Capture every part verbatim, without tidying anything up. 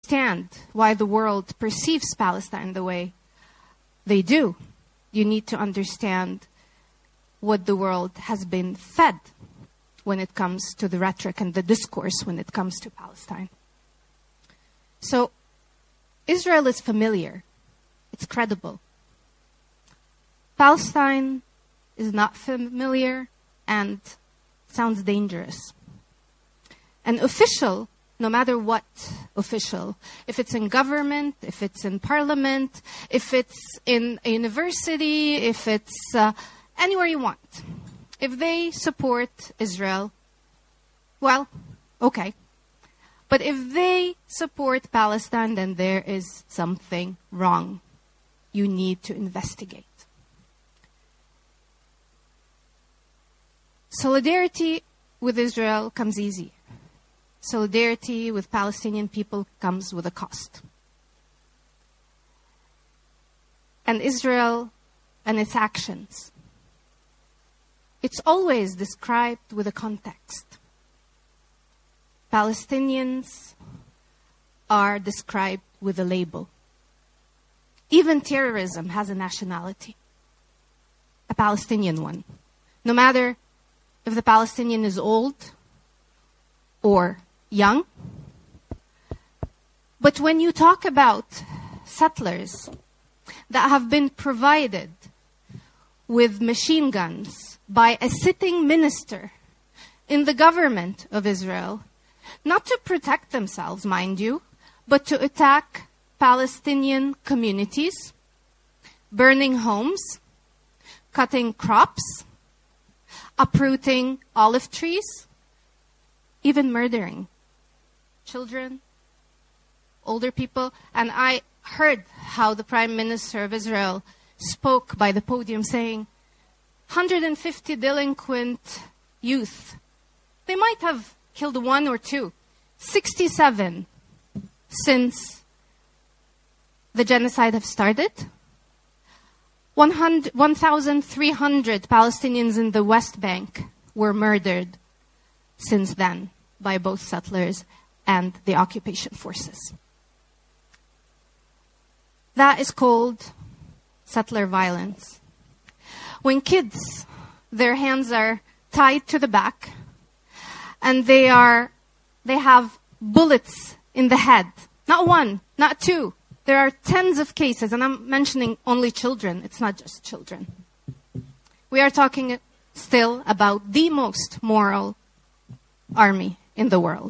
understand why the world perceives Palestine the way they do, you need to understand what the world has been fed when it comes to the rhetoric and the discourse when it comes to Palestine. So, Israel is familiar. It's credible. Palestine is not familiar and sounds dangerous. An official, no matter what official, if it's in government, if it's in parliament, if it's in a university, if it's uh, anywhere you want, if they support Israel, well, okay. But if they support Palestine, then there is something wrong. You need to investigate. Solidarity with Israel comes easy. Solidarity with Palestinian people comes with a cost. And Israel and its actions, it's always described with a context. Palestinians are described with a label. Even terrorism has a nationality, a Palestinian one. No matter if the Palestinian is old or young. But when you talk about settlers that have been provided with machine guns by a sitting minister in the government of Israel, not to protect themselves, mind you, but to attack Palestinian communities, burning homes, cutting crops, uprooting olive trees, even murdering children, older people. And I heard how the Prime Minister of Israel spoke by the podium saying, one hundred fifty delinquent youth. They might have killed one or two. sixty-seven since the genocide have started. one thousand three hundred Palestinians in the West Bank were murdered since then by both settlers and the occupation forces. That is called settler violence. When kids, their hands are tied to the back and they are, they have bullets in the head. Not one, not two. There are tens of cases, and I'm mentioning only children. It's not just children. We are talking still about the most moral army in the world.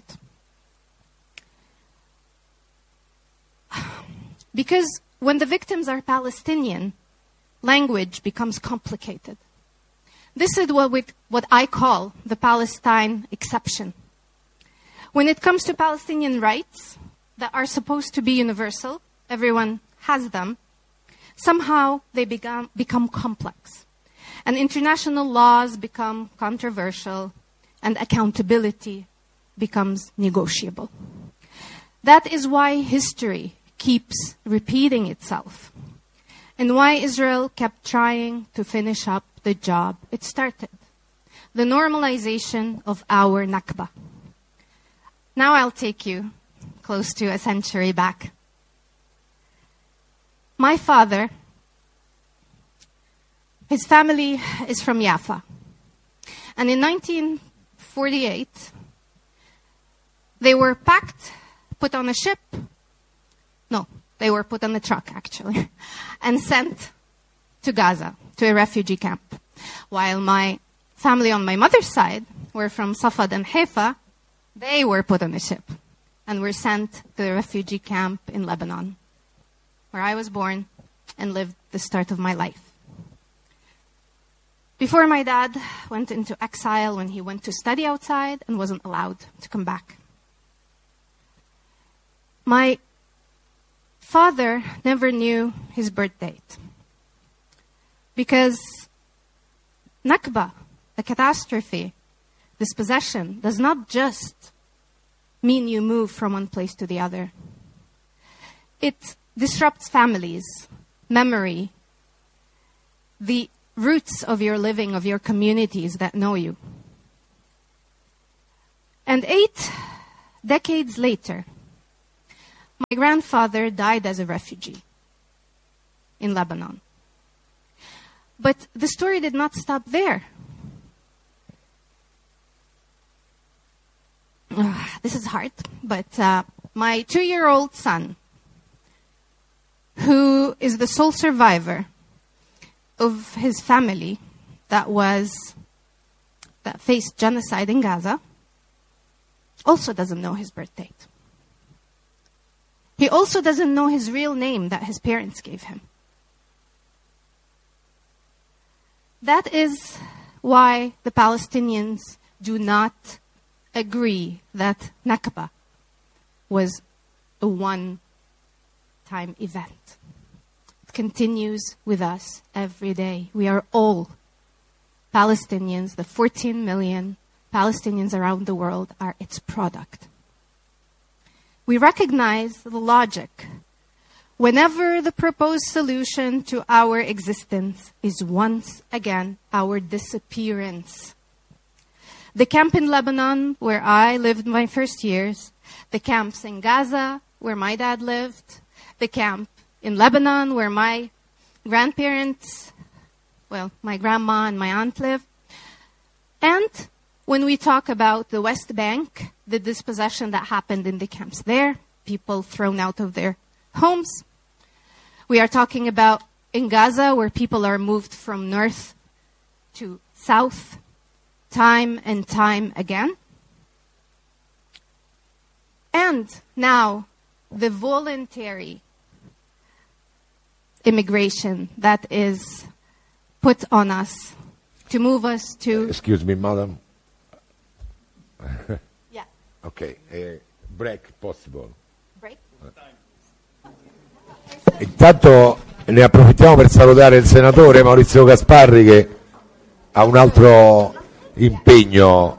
Because when the victims are Palestinian, language becomes complicated. This is what, we, what I call the Palestine exception. When it comes to Palestinian rights that are supposed to be universal, everyone has them, somehow they become, become complex. And international laws become controversial, and accountability becomes negotiable. That is why history keeps repeating itself, and why Israel kept trying to finish up the job it started, the normalization of our Nakba. Now I'll take you close to a century back. My father, his family is from Jaffa. And in nineteen forty-eight, they were packed, put on a ship. No, they were put on a truck, actually, and sent to Gaza, to a refugee camp. While my family on my mother's side were from Safad and Haifa, they were put on a ship and were sent to the refugee camp in Lebanon, where I was born and lived the start of my life. Before my dad went into exile when he went to study outside and wasn't allowed to come back. My father never knew his birth date because Nakba, a catastrophe, dispossession, does not just mean you move from one place to the other. It disrupts families, memory, the roots of your living, of your communities that know you. And eight decades later, My grandfather died as a refugee in Lebanon. But the story did not stop there. Uh, this is hard, but uh, my two-year-old son, who is the sole survivor of his family that was that faced genocide in Gaza, also doesn't know his birth date. He also doesn't know his real name that his parents gave him. That is why the Palestinians do not agree that Nakba was a one-time event. It continues with us every day. We are all Palestinians. The fourteen million Palestinians around the world are its product. We recognize the logic whenever the proposed solution to our existence is once again our disappearance. The camp in Lebanon, where I lived my first years, the camps in Gaza, where my dad lived, the camp in Lebanon, where my grandparents, well, my grandma and my aunt lived. And when we talk about the West Bank, the dispossession that happened in the camps there, people thrown out of their homes. We are talking about in Gaza, where people are moved from north to south, time and time again. And now, the voluntary immigration that is put on us to move us to... Excuse me, madam. Yeah. Okay, uh, break possible. Break? Intanto ne approfittiamo per salutare il senatore Maurizio Gasparri, che ha un altro impegno.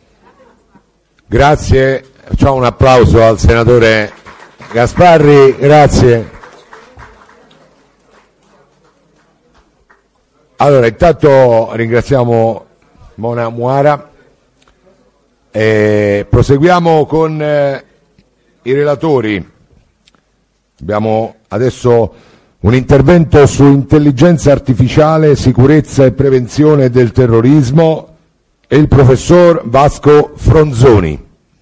Grazie, facciamo un applauso al senatore Gasparri, grazie. Allora, intanto ringraziamo Mona Muara e proseguiamo con eh, i relatori. Abbiamo adesso un intervento su intelligenza artificiale, sicurezza e prevenzione del terrorismo e il professor Vasco Fronzoni.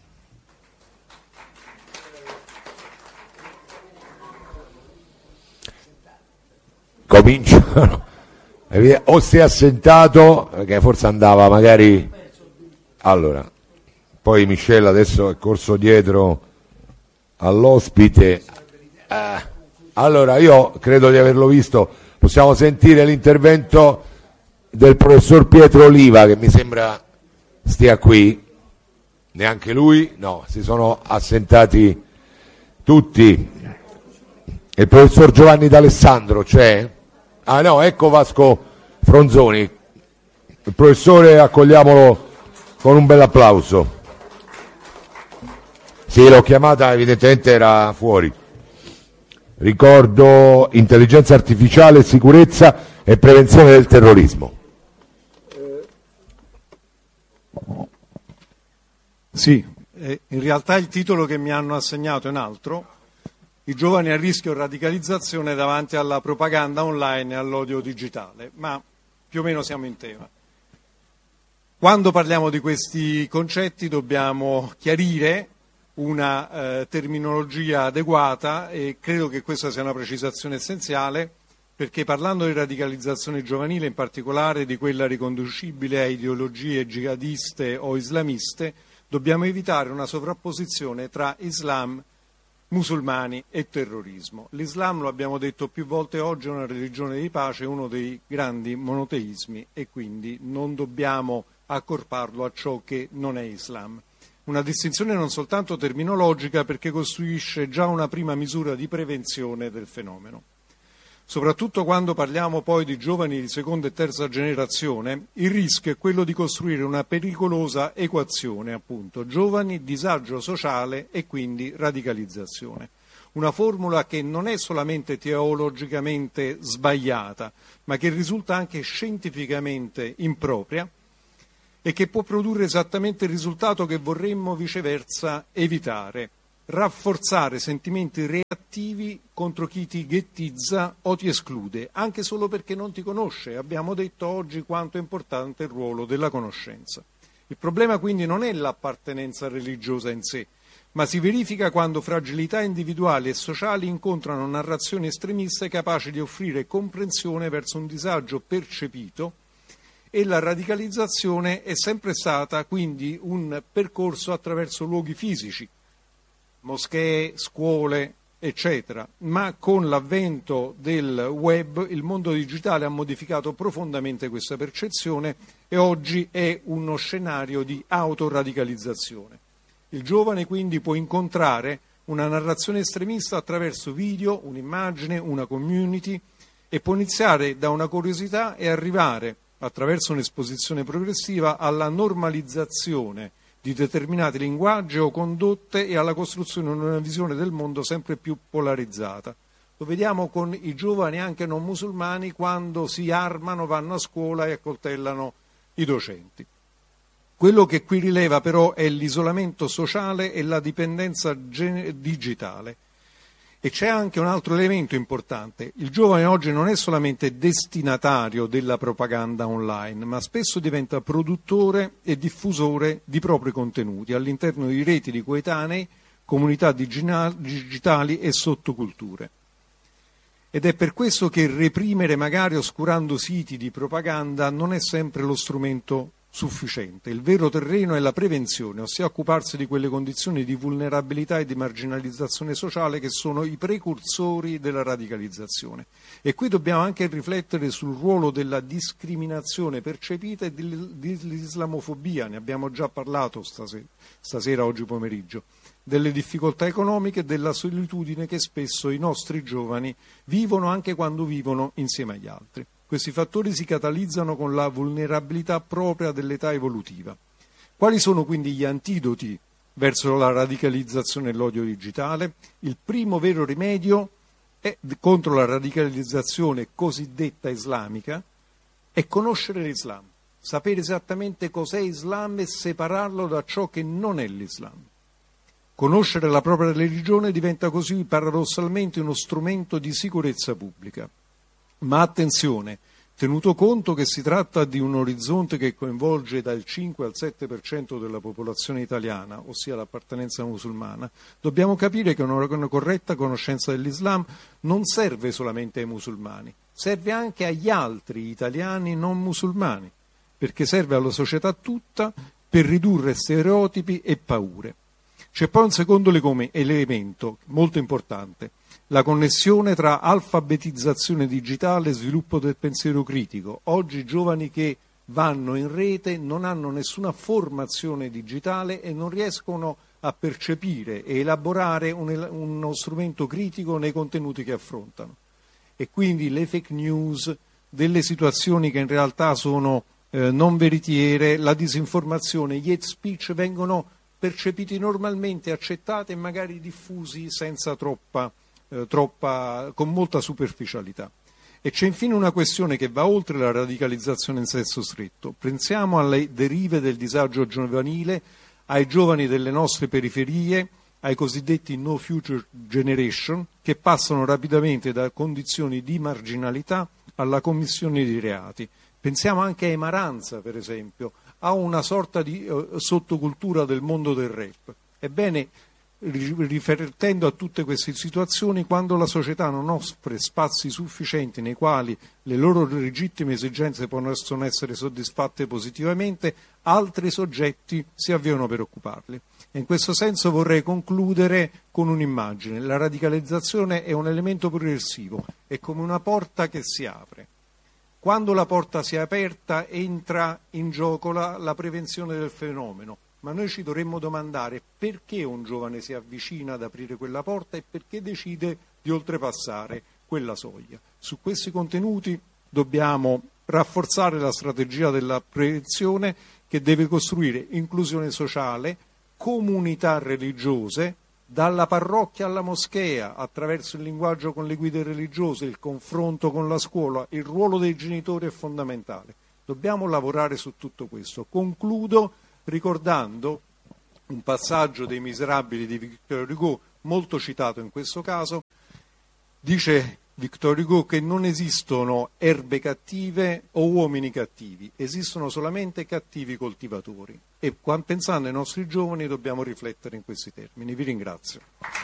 Cominciano. O si è assentato, perché forse andava magari... Allora, poi Michelle adesso è corso dietro all'ospite. Eh, allora, io credo di averlo visto. Possiamo sentire l'intervento del professor Pietro Oliva, che mi sembra stia qui. Neanche lui? No, si sono assentati tutti. E il professor Giovanni D'Alessandro c'è? Ah no, ecco Vasco Fronzoni. Il professore, accogliamolo con un bel applauso. Sì, l'ho chiamata, evidentemente era fuori. Ricordo intelligenza artificiale, sicurezza e prevenzione del terrorismo. Sì, eh, in realtà il titolo che mi hanno assegnato è un altro: i giovani a rischio radicalizzazione davanti alla propaganda online e all'odio digitale, ma più o meno siamo in tema. Quando parliamo di questi concetti dobbiamo chiarire una eh, terminologia adeguata, e credo che questa sia una precisazione essenziale, perché parlando di radicalizzazione giovanile, in particolare di quella riconducibile a ideologie jihadiste o islamiste, dobbiamo evitare una sovrapposizione tra Islam, musulmani e terrorismo. L'Islam, lo abbiamo detto più volte oggi, è una religione di pace, uno dei grandi monoteismi, e quindi non dobbiamo accorparlo a ciò che non è Islam. Una distinzione non soltanto terminologica, perché costituisce già una prima misura di prevenzione del fenomeno. Soprattutto quando parliamo poi di giovani di seconda e terza generazione, il rischio è quello di costruire una pericolosa equazione, appunto, giovani, disagio sociale e quindi radicalizzazione. Una formula che non è solamente teologicamente sbagliata, ma che risulta anche scientificamente impropria e che può produrre esattamente il risultato che vorremmo viceversa evitare, rafforzare sentimenti reattivi contro chi ti ghettizza o ti esclude, anche solo perché non ti conosce. Abbiamo detto oggi quanto è importante il ruolo della conoscenza. Il problema quindi non è l'appartenenza religiosa in sé, ma si verifica quando fragilità individuali e sociali incontrano narrazioni estremiste capaci di offrire comprensione verso un disagio percepito, e la radicalizzazione è sempre stata quindi un percorso attraverso luoghi fisici, moschee, scuole, eccetera, ma con l'avvento del web il mondo digitale ha modificato profondamente questa percezione e oggi è uno scenario di autoradicalizzazione. Il giovane quindi può incontrare una narrazione estremista attraverso video, un'immagine, una community, e può iniziare da una curiosità e arrivare, attraverso un'esposizione progressiva, alla normalizzazione di determinati linguaggi o condotte e alla costruzione di una visione del mondo sempre più polarizzata. Lo vediamo con i giovani anche non musulmani quando si armano, vanno a scuola e accoltellano i docenti. Quello che qui rileva però è l'isolamento sociale e la dipendenza digitale. E c'è anche un altro elemento importante. Il giovane oggi non è solamente destinatario della propaganda online, ma spesso diventa produttore e diffusore di propri contenuti all'interno di reti di coetanei, comunità digitali e sottoculture. Ed è per questo che reprimere, magari oscurando siti di propaganda, non è sempre lo strumento sufficiente. Il vero terreno è la prevenzione, ossia occuparsi di quelle condizioni di vulnerabilità e di marginalizzazione sociale che sono i precursori della radicalizzazione. E qui dobbiamo anche riflettere sul ruolo della discriminazione percepita e dell'islamofobia, ne abbiamo già parlato stasera, stasera oggi pomeriggio, delle difficoltà economiche e della solitudine che spesso i nostri giovani vivono anche quando vivono insieme agli altri. Questi fattori si catalizzano con la vulnerabilità propria dell'età evolutiva. Quali sono quindi gli antidoti verso la radicalizzazione e l'odio digitale? Il primo vero rimedio è, contro la radicalizzazione cosiddetta islamica, è conoscere l'Islam, sapere esattamente cos'è Islam e separarlo da ciò che non è l'Islam. Conoscere la propria religione diventa così paradossalmente uno strumento di sicurezza pubblica. Ma attenzione, tenuto conto che si tratta di un orizzonte che coinvolge dal cinque al sette per cento della popolazione italiana, ossia l'appartenenza musulmana, dobbiamo capire che una, una corretta conoscenza dell'Islam non serve solamente ai musulmani, serve anche agli altri italiani non musulmani, perché serve alla società tutta per ridurre stereotipi e paure. C'è poi un secondo elemento molto importante, la connessione tra alfabetizzazione digitale e sviluppo del pensiero critico. Oggi i giovani che vanno in rete non hanno nessuna formazione digitale e non riescono a percepire e elaborare un, uno strumento critico nei contenuti che affrontano. E quindi le fake news, delle situazioni che in realtà sono eh, non veritiere, la disinformazione, gli hate speech vengono percepiti normalmente, accettati e magari diffusi senza troppa Eh, troppa, con molta superficialità. E c'è infine una questione che va oltre la radicalizzazione in senso stretto. Pensiamo alle derive del disagio giovanile, ai giovani delle nostre periferie, ai cosiddetti no future generation, che passano rapidamente da condizioni di marginalità alla commissione di reati. Pensiamo anche a Emaranza, per esempio, a una sorta di eh, sottocultura del mondo del rap. Ebbene, riflettendo a tutte queste situazioni, quando la società non offre spazi sufficienti nei quali le loro legittime esigenze possono essere soddisfatte positivamente, altri soggetti si avviano per occuparli. E in questo senso vorrei concludere con un'immagine. La radicalizzazione è un elemento progressivo, è come una porta che si apre. Quando la porta si è aperta entra in gioco la, la prevenzione del fenomeno. Ma noi ci dovremmo domandare perché un giovane si avvicina ad aprire quella porta e perché decide di oltrepassare quella soglia. Su questi contenuti dobbiamo rafforzare la strategia della prevenzione che deve costruire inclusione sociale, comunità religiose, dalla parrocchia alla moschea, attraverso il linguaggio con le guide religiose, il confronto con la scuola. Il ruolo dei genitori è fondamentale. Dobbiamo lavorare su tutto questo. Concludo ricordando un passaggio dei Miserabili di Victor Hugo, molto citato in questo caso. Dice Victor Hugo che non esistono erbe cattive o uomini cattivi, esistono solamente cattivi coltivatori. E pensando ai nostri giovani dobbiamo riflettere in questi termini. Vi ringrazio.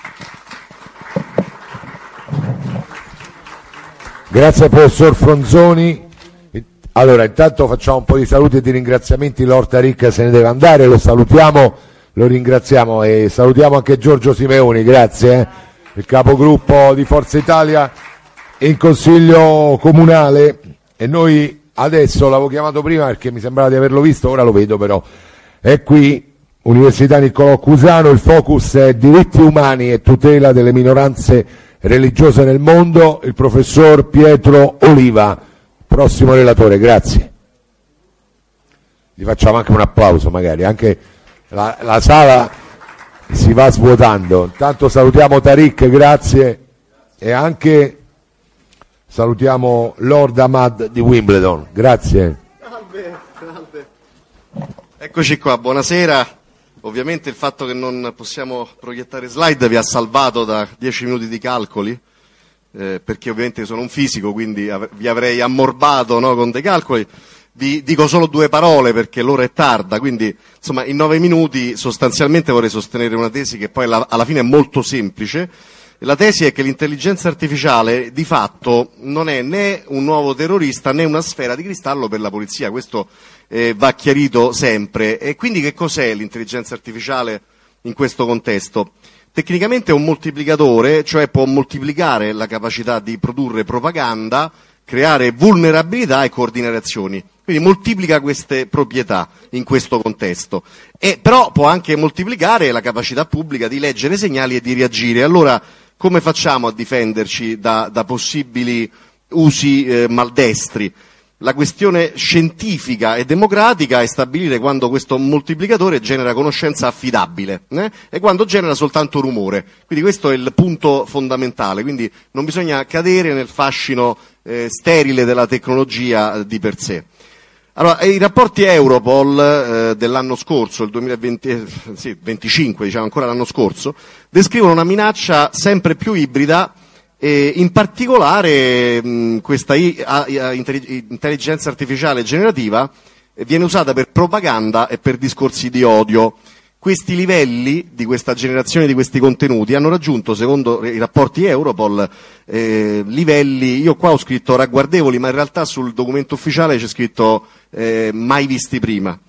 Grazie professor Fronzoni. Allora, intanto facciamo un po' di saluti e di ringraziamenti. Lord Tariq se ne deve andare, lo salutiamo, lo ringraziamo e salutiamo anche Giorgio Simeoni, grazie, eh, il capogruppo di Forza Italia in Consiglio Comunale. E noi adesso l'avevo chiamato prima perché mi sembrava di averlo visto, ora lo vedo però, è qui, Università Niccolò Cusano, il focus è diritti umani e tutela delle minoranze religiose nel mondo, il professor Pietro Oliva, prossimo relatore, grazie. Gli facciamo anche un applauso magari, anche la, la sala si va svuotando. Intanto salutiamo Tariq, grazie, e anche salutiamo Lord Ahmad di Wimbledon, grazie. Salve, salve. Eccoci qua, buonasera. Ovviamente il fatto che non possiamo proiettare slide vi ha salvato da dieci minuti di calcoli, eh, perché ovviamente sono un fisico, quindi av- vi avrei ammorbato, no, con dei calcoli. Vi dico solo due parole perché l'ora è tarda, quindi insomma in nove minuti sostanzialmente vorrei sostenere una tesi che poi la- alla fine è molto semplice. La tesi è che l'intelligenza artificiale di fatto non è né un nuovo terrorista né una sfera di cristallo per la polizia, questo eh, va chiarito sempre. E quindi che cos'è l'intelligenza artificiale in questo contesto? Tecnicamente è un moltiplicatore, cioè può moltiplicare la capacità di produrre propaganda, creare vulnerabilità e coordinare azioni. Quindi moltiplica queste proprietà in questo contesto. E però può anche moltiplicare la capacità pubblica di leggere segnali e di reagire. Allora, come facciamo a difenderci da, da possibili usi eh, maldestri? La questione scientifica e democratica è stabilire quando questo moltiplicatore genera conoscenza affidabile eh? e quando genera soltanto rumore. Quindi questo è il punto fondamentale. Quindi non bisogna cadere nel fascino eh, sterile della tecnologia di per sé. Allora, i rapporti Europol eh, dell'anno scorso, il duemilaventi, eh, sì, venticinque, diciamo ancora l'anno scorso, descrivono una minaccia sempre più ibrida e in particolare mh, questa i, a, a, intelligenza artificiale generativa viene usata per propaganda e per discorsi di odio. Questi livelli di questa generazione di questi contenuti hanno raggiunto, secondo i rapporti Europol, eh, livelli, io qua ho scritto ragguardevoli, ma in realtà sul documento ufficiale c'è scritto eh, mai visti prima.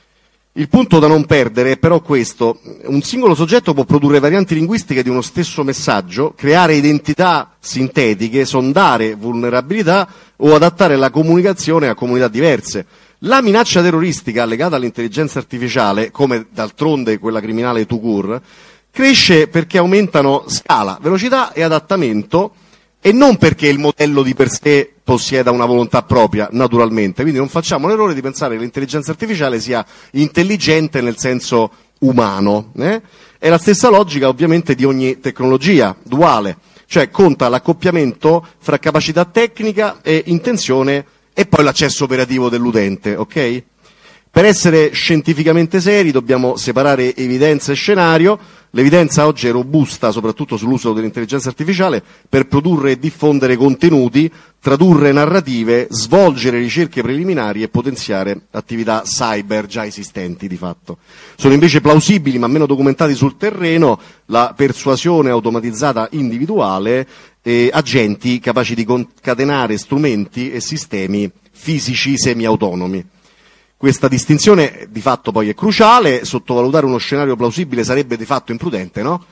Il punto da non perdere è però questo: un singolo soggetto può produrre varianti linguistiche di uno stesso messaggio, creare identità sintetiche, sondare vulnerabilità o adattare la comunicazione a comunità diverse. La minaccia terroristica legata all'intelligenza artificiale, come d'altronde quella criminale tout court, cresce perché aumentano scala, velocità e adattamento, e non perché il modello di per sé possieda una volontà propria, naturalmente. Quindi non facciamo l'errore di pensare che l'intelligenza artificiale sia intelligente nel senso umano. Eh? È la stessa logica ovviamente di ogni tecnologia duale, cioè conta l'accoppiamento fra capacità tecnica e intenzione e poi l'accesso operativo dell'utente, ok? Per essere scientificamente seri dobbiamo separare evidenza e scenario. L'evidenza oggi è robusta, soprattutto sull'uso dell'intelligenza artificiale, per produrre e diffondere contenuti, tradurre narrative, svolgere ricerche preliminari e potenziare attività cyber già esistenti di fatto. Sono invece plausibili, ma meno documentati sul terreno, la persuasione automatizzata individuale e agenti capaci di concatenare strumenti e sistemi fisici semi-autonomi. Questa distinzione di fatto poi è cruciale. Sottovalutare uno scenario plausibile sarebbe di fatto imprudente, no?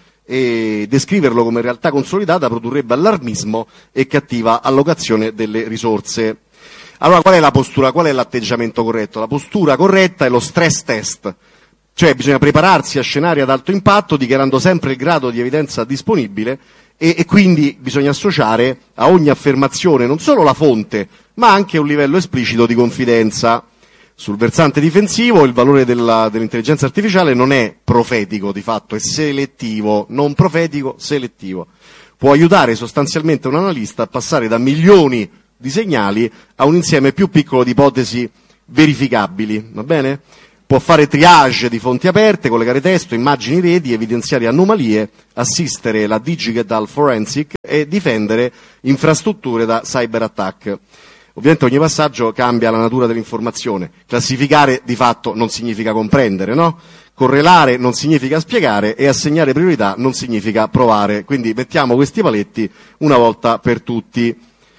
E descriverlo come realtà consolidata produrrebbe allarmismo e cattiva allocazione delle risorse. Allora qual è la postura, qual è l'atteggiamento corretto? La postura corretta è lo stress test, cioè bisogna prepararsi a scenari ad alto impatto dichiarando sempre il grado di evidenza disponibile e, e quindi bisogna associare a ogni affermazione non solo la fonte ma anche un livello esplicito di confidenza. Sul versante difensivo il valore della, dell'intelligenza artificiale non è profetico di fatto, è selettivo, non profetico, selettivo. Può aiutare sostanzialmente un analista a passare da milioni di segnali a un insieme più piccolo di ipotesi verificabili, va bene? può fare triage di fonti aperte, collegare testo, immagini, reti, evidenziare anomalie, assistere la digital forensic e difendere infrastrutture da cyber attack. Ovviamente ogni passaggio cambia la natura dell'informazione. Classificare di fatto non significa comprendere, no? Correlare non significa spiegare e assegnare priorità non significa provare. Quindi mettiamo questi paletti una volta per tutti.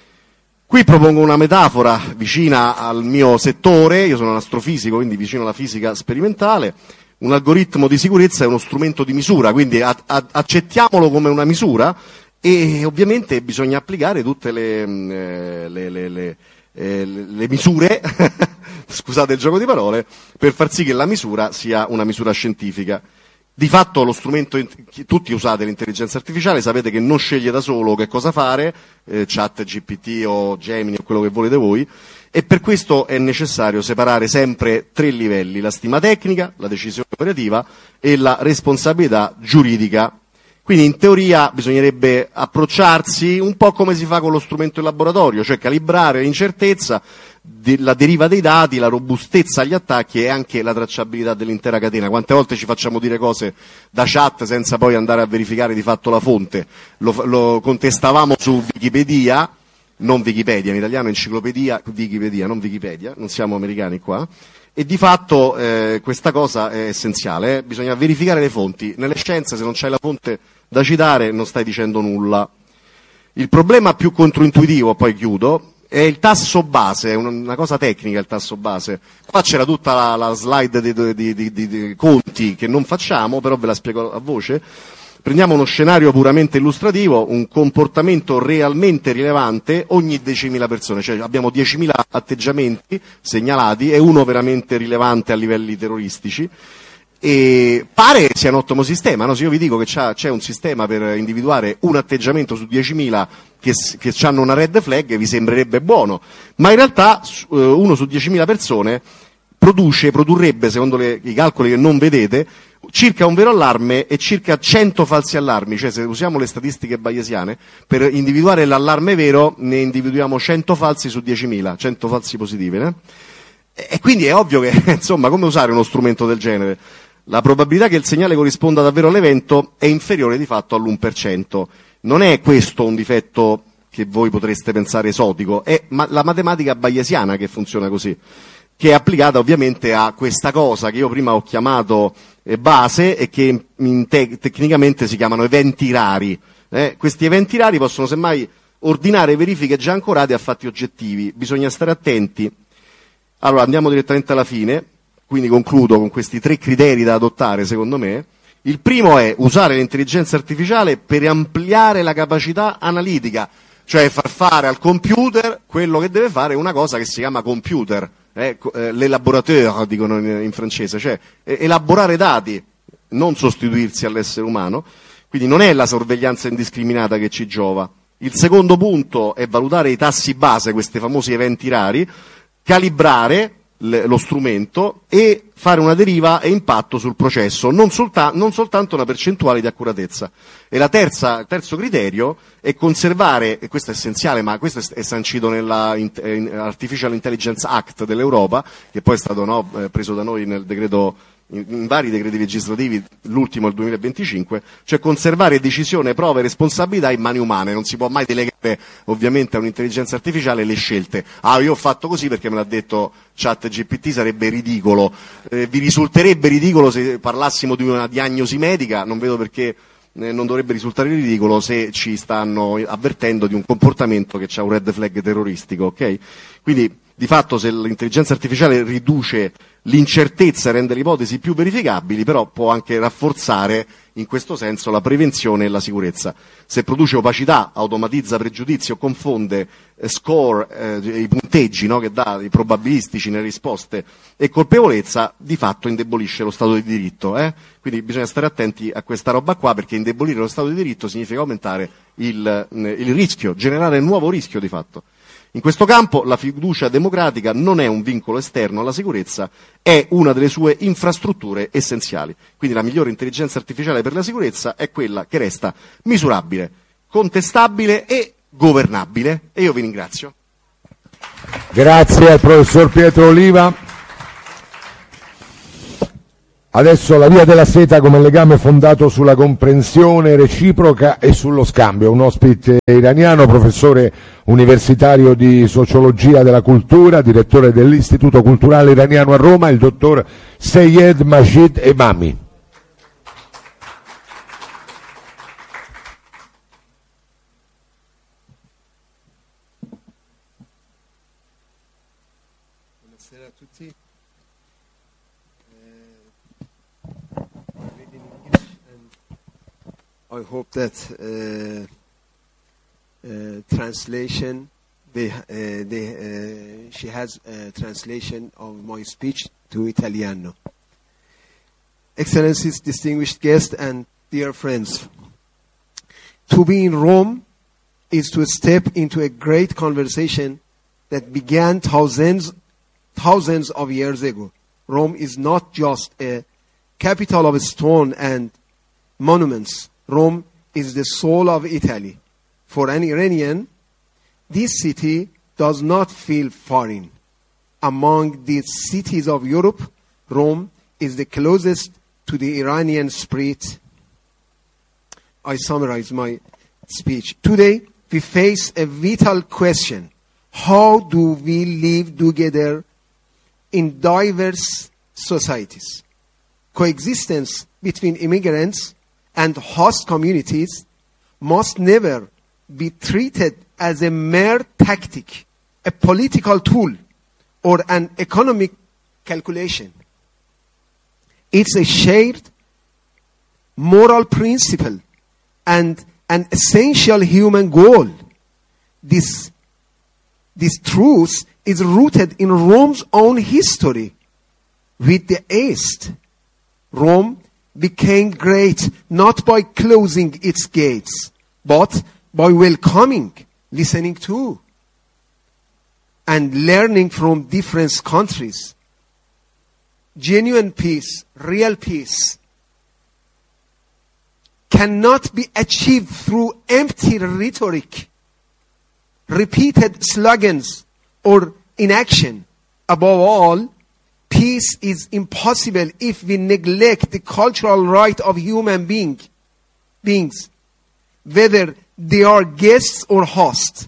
Qui propongo una metafora vicina al mio settore, io sono un astrofisico, quindi vicino alla fisica sperimentale. Un algoritmo di sicurezza è uno strumento di misura, quindi a- a- accettiamolo come una misura e ovviamente bisogna applicare tutte le, eh, le, le, le, eh, le misure, scusate il gioco di parole, per far sì che la misura sia una misura scientifica. Di fatto lo strumento, tutti usate l'intelligenza artificiale, sapete che non sceglie da solo che cosa fare, eh, chat G P T o Gemini o quello che volete voi, e per questo è necessario separare sempre tre livelli: la stima tecnica, la decisione operativa e la responsabilità giuridica. Quindi in teoria bisognerebbe approcciarsi un po' come si fa con lo strumento in laboratorio, cioè calibrare l'incertezza, la deriva dei dati, la robustezza agli attacchi e anche la tracciabilità dell'intera catena. Quante volte ci facciamo dire cose da chat senza poi andare a verificare di fatto la fonte? Lo, lo contestavamo su Wikipedia, non Wikipedia, in italiano enciclopedia, Wikipedia, non Wikipedia, non siamo americani qua. E di fatto eh, questa cosa è essenziale, eh? Bisogna verificare le fonti. Nelle scienze se non c'hai la fonte da citare non stai dicendo nulla. Il problema più controintuitivo, poi chiudo, è il tasso base, è una cosa tecnica il tasso base. Qua c'era tutta la, la slide di, di, di, di, di conti che non facciamo, però ve la spiego a voce. Prendiamo uno scenario puramente illustrativo, un comportamento realmente rilevante ogni diecimila persone, cioè abbiamo diecimila atteggiamenti segnalati e uno veramente rilevante a livelli terroristici. E pare sia un ottimo sistema, no? Se io vi dico che c'ha, c'è un sistema per individuare un atteggiamento su diecimila che, che hanno una red flag, vi sembrerebbe buono, ma in realtà uno su diecimila persone produce, produrrebbe, secondo le, i calcoli che non vedete, circa un vero allarme e circa cento falsi allarmi. Cioè se usiamo le statistiche bayesiane, per individuare l'allarme vero ne individuiamo cento falsi su diecimila, cento falsi positivi, né? E quindi è ovvio che, insomma, come usare uno strumento del genere? La probabilità che il segnale corrisponda davvero all'evento è inferiore di fatto all'uno per cento. Non è questo un difetto che voi potreste pensare esotico, è ma- la matematica bayesiana che funziona così, che è applicata ovviamente a questa cosa che io prima ho chiamato eh, base e che in te- tecnicamente si chiamano eventi rari. Eh? Questi eventi rari possono semmai ordinare verifiche già ancorate a fatti oggettivi. Bisogna stare attenti. Allora andiamo direttamente alla fine. Quindi concludo con questi tre criteri da adottare, secondo me. Il primo è usare l'intelligenza artificiale per ampliare la capacità analitica, cioè far fare al computer quello che deve fare una cosa che si chiama computer, eh, l'élaborateur, dicono in, in francese, cioè eh, elaborare dati, non sostituirsi all'essere umano. Quindi non è la sorveglianza indiscriminata che ci giova. Il secondo punto è valutare i tassi base, questi famosi eventi rari, calibrare lo strumento e fare una deriva e impatto sul processo, non, solta- non soltanto una percentuale di accuratezza. E la terza, il terzo criterio è conservare, e questo è essenziale, ma questo è sancito nella Artificial Intelligence Act dell'Europa, che poi è stato no, preso da noi nel decreto, in, in vari decreti legislativi, l'ultimo è il duemilaventicinque, cioè conservare decisione, prove e responsabilità in mani umane. Non si può mai delegare ovviamente a un'intelligenza artificiale le scelte. Ah, io ho fatto così perché me l'ha detto Chat G P T, sarebbe ridicolo. Eh, vi risulterebbe ridicolo se parlassimo di una diagnosi medica, non vedo perché eh, non dovrebbe risultare ridicolo se ci stanno avvertendo di un comportamento che ha un red flag terroristico, ok? Quindi di fatto se l'intelligenza artificiale riduce l'incertezza e rende le ipotesi più verificabili, però può anche rafforzare in questo senso la prevenzione e la sicurezza. Se produce opacità, automatizza pregiudizi o confonde eh, score, eh, i punteggi no, che dà, i probabilistici nelle risposte e colpevolezza, di fatto indebolisce lo Stato di diritto. Eh? Quindi bisogna stare attenti a questa roba qua, perché indebolire lo Stato di diritto significa aumentare il, il rischio, generare un nuovo rischio di fatto. In questo campo la fiducia democratica non è un vincolo esterno alla sicurezza, è una delle sue infrastrutture essenziali. Quindi la migliore intelligenza artificiale per la sicurezza è quella che resta misurabile, contestabile e governabile. E io vi ringrazio. Grazie al professor Pietro Oliva. Adesso la Via della Seta come legame fondato sulla comprensione reciproca e sullo scambio. Un ospite iraniano, professore universitario di sociologia della cultura, direttore dell'Istituto Culturale Iraniano a Roma, il dottor Seyed Majid Emami. Buonasera a tutti. I hope that uh, uh, translation, they, uh, they, uh, she has a translation of my speech to Italiano. Excellencies, distinguished guests, and dear friends, to be in Rome is to step into a great conversation that began thousands, thousands of years ago. Rome is not just a capital of stone and monuments. Rome is the soul of Italy. For an Iranian, this city does not feel foreign. Among the cities of Europe, Rome is the closest to the Iranian spirit. I summarize my speech. Today, we face a vital question. How do we live together in diverse societies? Coexistence between immigrants and host communities must never be treated as a mere tactic, a political tool, or an economic calculation. It's a shared moral principle and an essential human goal. This, this truth is rooted in Rome's own history. With the East, Rome became great not by closing its gates, but by welcoming, listening to, and learning from different countries. Genuine peace, real peace, cannot be achieved through empty rhetoric, repeated slogans, or inaction. Above all, peace is impossible if we neglect the cultural right of human being, beings, whether they are guests or hosts.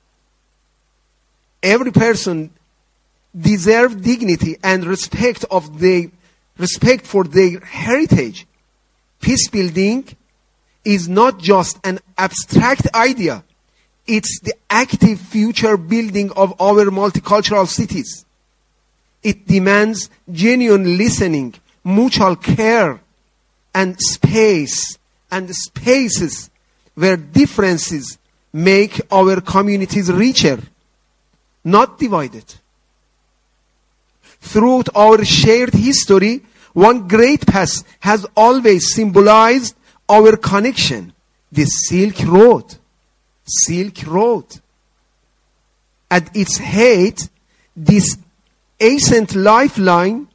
Every person deserves dignity and respect of their respect for their heritage. Peace building is not just an abstract idea. It's the active future building of our multicultural cities. It demands genuine listening, mutual care, and space, and spaces where differences make our communities richer, not divided. Throughout our shared history, one great past has always symbolized our connection, the Silk Road. Silk Road. At its height, this ancient lifeline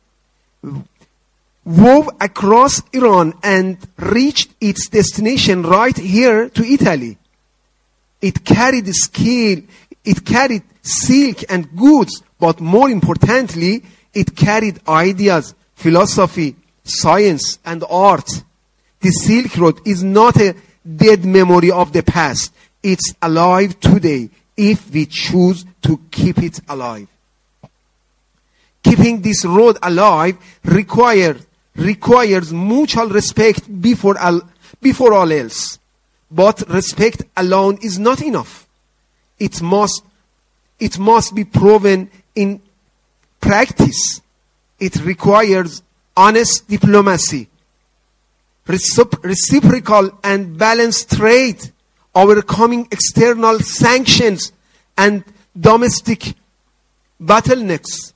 wove across Iran and reached its destination right here to Italy. It carried skill, it carried silk and goods, but more importantly, it carried ideas, philosophy, science, and art. The Silk Road is not a dead memory of the past. It's alive today if we choose to keep it alive. Keeping this road alive require, requires mutual respect before all, before all else. But respect alone is not enough. It must, it must be proven in practice. It requires honest diplomacy, reciprocal and balanced trade, overcoming external sanctions and domestic bottlenecks.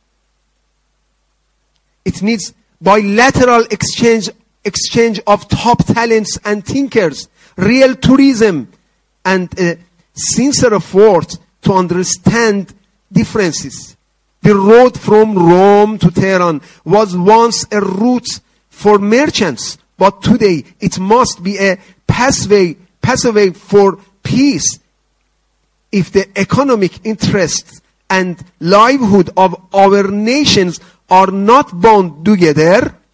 It needs bilateral exchange, exchange of top talents and thinkers, real tourism, and a sincere effort to understand differences. The road from Rome to Tehran was once a route for merchants, but today it must be a pathway, pathway for peace. If the economic interests and livelihood of our nations are not bound together,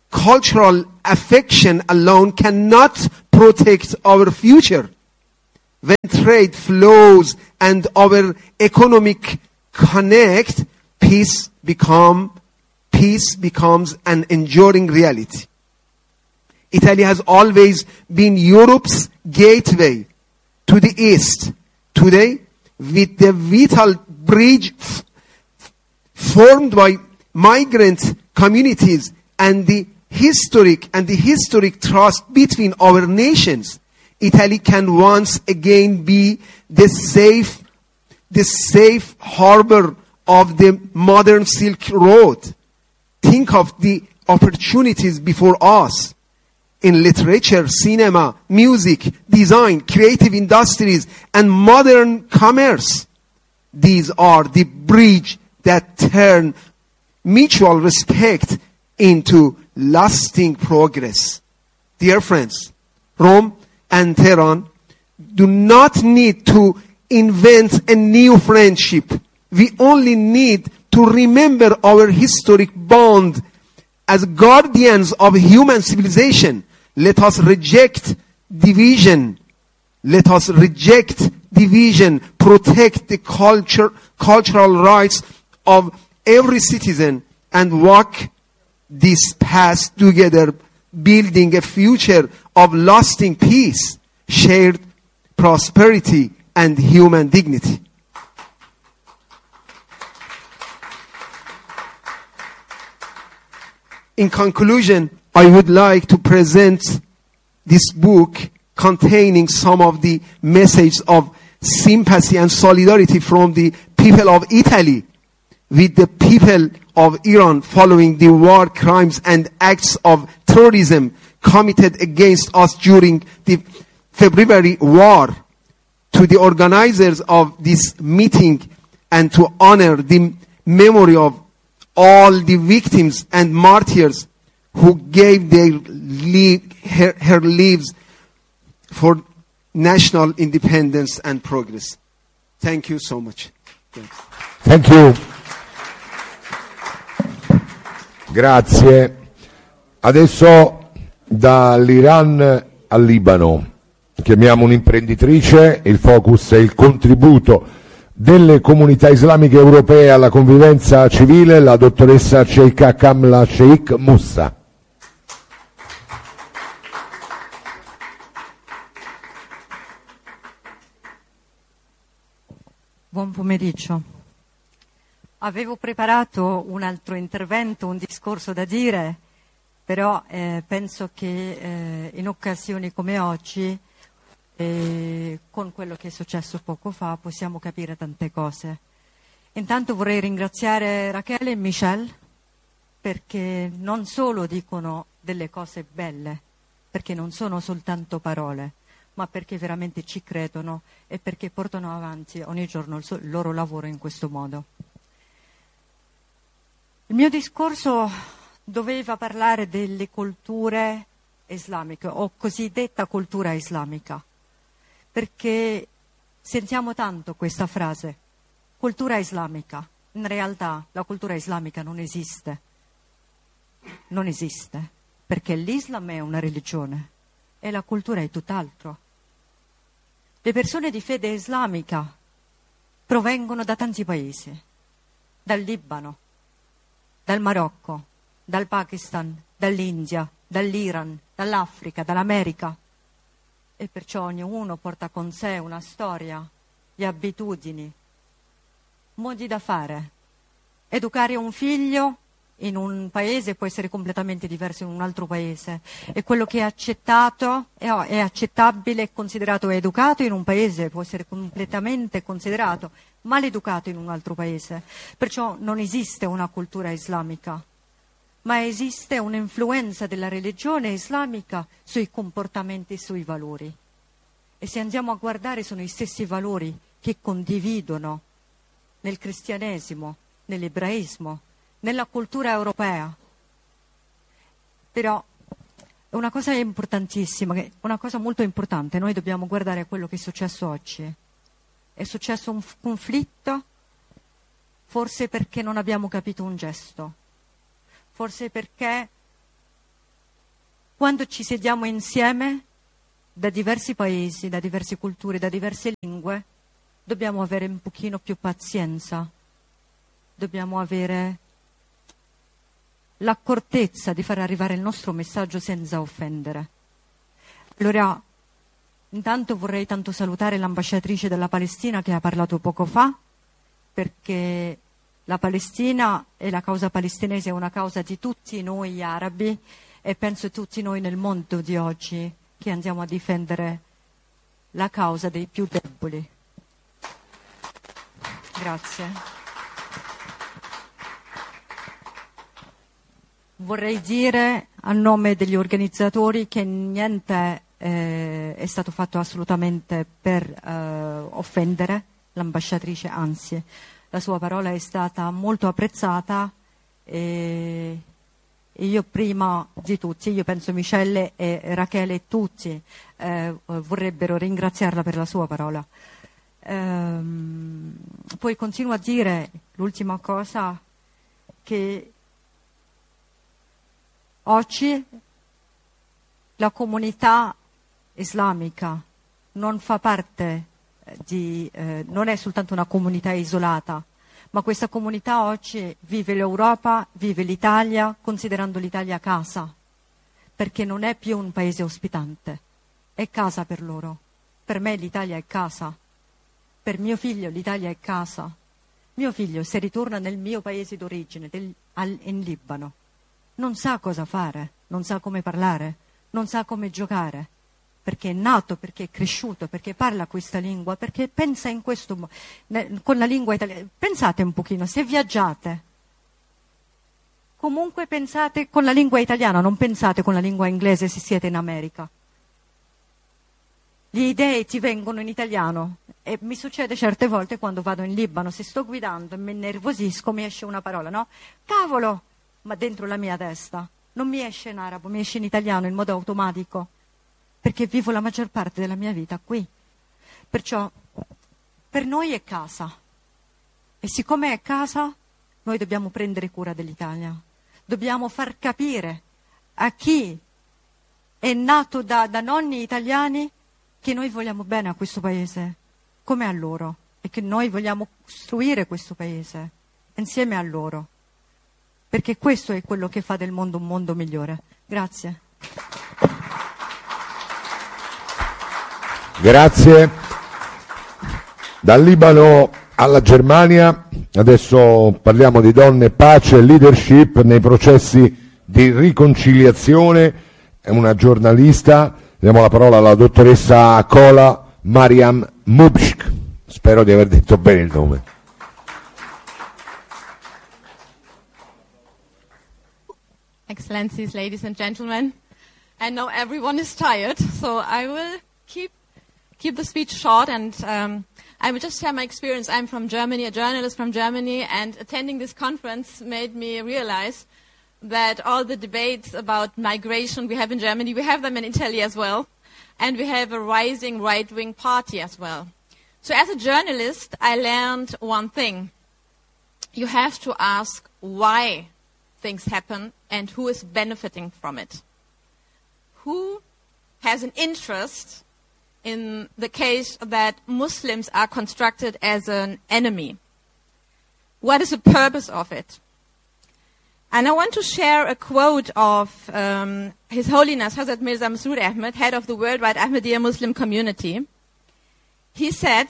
cultural affection alone cannot protect our future. When trade flows and our economic connect, peace become peace becomes an enduring reality. Italy has always been Europe's gateway to the East. Today, with the vital bridge f- formed by migrant communities and the historic and the historic trust between our nations, Italy can once again be the safe, the safe harbor of the modern Silk Road. Think of the opportunities before us in literature, cinema, music, design, creative industries, and modern commerce. These are the bridge that turn mutual respect into lasting progress. Dear friends, Rome and Tehran do not need to invent a new friendship. We only need to remember our historic bond as guardians of human civilization. Let us reject division. Let us reject division. Protect the culture, cultural rights of every citizen and walk this path together, building a future of lasting peace, shared prosperity, and human dignity. In conclusion, I would like to present this book containing some of the messages of sympathy and solidarity from the people of Italy with the people of Iran following the war crimes and acts of terrorism committed against us during the February war. To the organizers of this meeting and to honor the memory of all the victims and martyrs who gave their li- her, her lives for national independence and progress. Thank you so much. Thanks. Thank you. Grazie. Adesso dall'Iran al Libano chiamiamo un'imprenditrice, il focus è il contributo delle comunità islamiche europee alla convivenza civile, la dottoressa Sheikha Kamla Sheikh Moussa. Buon pomeriggio. Avevo preparato un altro intervento, un discorso da dire, però eh, penso che eh, in occasioni come oggi, eh, con quello che è successo poco fa, possiamo capire tante cose. Intanto vorrei ringraziare Rachele e Michel, perché non solo dicono delle cose belle, perché non sono soltanto parole, ma perché veramente ci credono e perché portano avanti ogni giorno il, so- il loro lavoro in questo modo. Il mio discorso doveva parlare delle culture islamiche, o cosiddetta cultura islamica, perché sentiamo tanto questa frase, cultura islamica. In realtà la cultura islamica non esiste, non esiste, perché l'Islam è una religione e la cultura è tutt'altro. Le persone di fede islamica provengono da tanti paesi, dal Libano, dal Marocco, dal Pakistan, dall'India, dall'Iran, dall'Africa, dall'America. E perciò ognuno porta con sé una storia, le abitudini, modi da fare. Educare un figlio in un paese può essere completamente diverso in un altro paese, e quello che è accettato, è, è accettabile e considerato educato in un paese può essere completamente considerato maleducato in un altro paese. Perciò non esiste una cultura islamica, ma esiste un'influenza della religione islamica sui comportamenti e sui valori. E se andiamo a guardare, sono i stessi valori che condividono nel cristianesimo, nell'ebraismo, nella cultura europea. Però una cosa importantissima, una cosa molto importante, noi dobbiamo guardare a quello che è successo oggi. È successo un conflitto, forse perché non abbiamo capito un gesto, forse perché Quando ci sediamo insieme da diversi paesi, da diverse culture, da diverse lingue, dobbiamo avere un pochino più pazienza, dobbiamo avere l'accortezza di far arrivare il nostro messaggio senza offendere. Allora, intanto vorrei tanto salutare l'ambasciatrice della Palestina che ha parlato poco fa, perché la Palestina e la causa palestinese è una causa di tutti noi arabi e penso tutti noi nel mondo di oggi che andiamo a difendere la causa dei più deboli. Grazie. Vorrei dire a nome degli organizzatori che niente eh, è stato fatto assolutamente per eh, offendere l'ambasciatrice, anzi la sua parola è stata molto apprezzata e, e io prima di tutti, io penso Michelle e Rachele e tutti eh, vorrebbero ringraziarla per la sua parola. Ehm, poi continuo a dire l'ultima cosa, che oggi la comunità islamica non fa parte di, eh, non è soltanto una comunità isolata, ma questa comunità oggi vive l'Europa, vive l'Italia, considerando l'Italia casa, perché non è più un paese ospitante, è casa per loro. Per me l'Italia è casa, per mio figlio l'Italia è casa. Mio figlio, se ritorna nel mio paese d'origine, del, al, in Libano, non sa cosa fare, non sa come parlare, non sa come giocare, perché è nato, perché è cresciuto, perché parla questa lingua, perché pensa in questo modo, con la lingua italiana. Pensate un pochino, se viaggiate, comunque pensate con la lingua italiana, non pensate con la lingua inglese se siete in America. Le idee ti vengono in italiano e mi succede certe volte quando vado in Libano, se sto guidando e mi nervosisco, mi esce una parola, no? Cavolo! Ma dentro la mia testa non mi esce in arabo, mi esce in italiano in modo automatico, perché vivo la maggior parte della mia vita qui. Perciò per noi è casa, e siccome è casa noi dobbiamo prendere cura dell'Italia, dobbiamo far capire a chi è nato da, da nonni italiani che noi vogliamo bene a questo paese come a loro e che noi vogliamo costruire questo paese insieme a loro, perché questo è quello che fa del mondo un mondo migliore. Grazie. Grazie. Dal Libano alla Germania, adesso parliamo di donne, pace e leadership nei processi di riconciliazione. È una giornalista, diamo la parola alla dottoressa Kola Mariam Mubshk. Spero di aver detto bene il nome. Excellencies, ladies and gentlemen, I know everyone is tired, so I will keep keep the speech short, and um, I will just share my experience. I'm from Germany, a journalist from Germany, and attending this conference made me realize that all the debates about migration we have in Germany, we have them in Italy as well, and we have a rising right-wing party as well. So as a journalist, I learned one thing. You have to ask why things happen and who is benefiting from it. Who has an interest in the case that Muslims are constructed as an enemy? What is the purpose of it? And I want to share a quote of um, His Holiness Hazrat Mirza Masroor Ahmad, head of the worldwide Ahmadiyya Muslim community. He said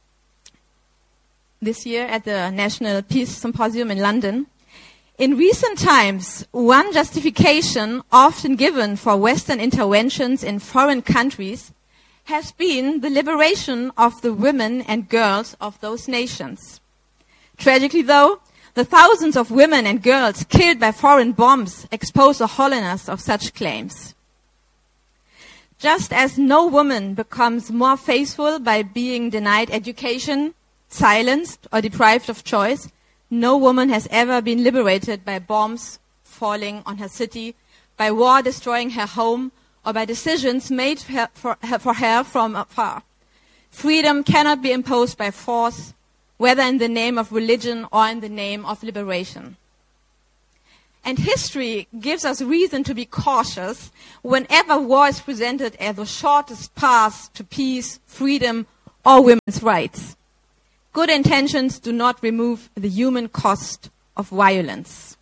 this year at the National Peace Symposium in London, in recent times, one justification often given for Western interventions in foreign countries has been the liberation of the women and girls of those nations. Tragically, though, the thousands of women and girls killed by foreign bombs expose the hollowness of such claims. Just as no woman becomes more faithful by being denied education, silenced, or deprived of choice, no woman has ever been liberated by bombs falling on her city, by war destroying her home, or by decisions made for her, for her, for her from afar. Freedom cannot be imposed by force, whether in the name of religion or in the name of liberation. And history gives us reason to be cautious whenever war is presented as the shortest path to peace, freedom, or women's rights. Good intentions do not remove the human cost of violence.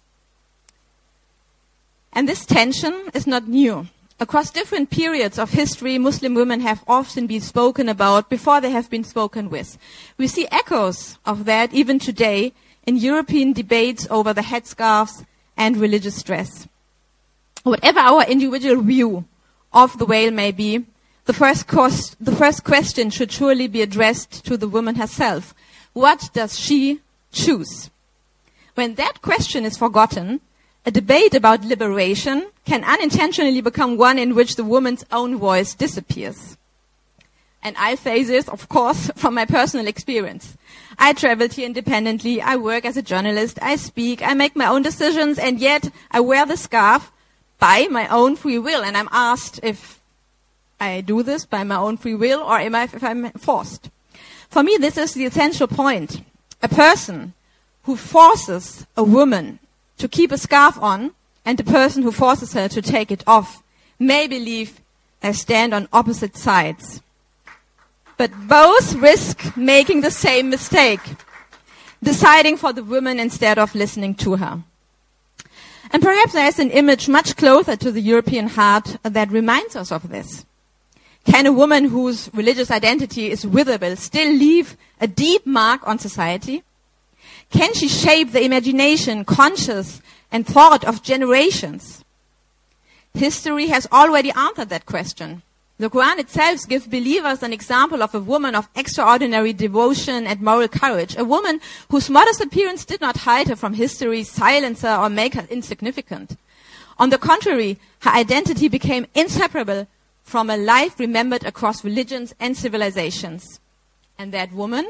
And this tension is not new. Across different periods of history, Muslim women have often been spoken about before they have been spoken with. We see echoes of that even today in European debates over the headscarves and religious dress. Whatever our individual view of the veil may be, the first, cost, the first question should surely be addressed to the woman herself. What does she choose? When that question is forgotten, a debate about liberation can unintentionally become one in which the woman's own voice disappears. And I say this, of course, from my personal experience. I travel here independently, I work as a journalist, I speak, I make my own decisions, and yet I wear the scarf by my own free will. And I'm asked if I do this by my own free will or am I, if I'm forced. For me, this is the essential point. A person who forces a woman to keep a scarf on and the person who forces her to take it off may believe they stand on opposite sides. But both risk making the same mistake, deciding for the woman instead of listening to her. And perhaps there is an image much closer to the European heart that reminds us of this. Can a woman whose religious identity is withable still leave a deep mark on society? Can she shape the imagination, conscience, and thought of generations? History has already answered that question. The Quran itself gives believers an example of a woman of extraordinary devotion and moral courage, a woman whose modest appearance did not hide her from history, silence her, or make her insignificant. On the contrary, her identity became inseparable from a life remembered across religions and civilizations. And that woman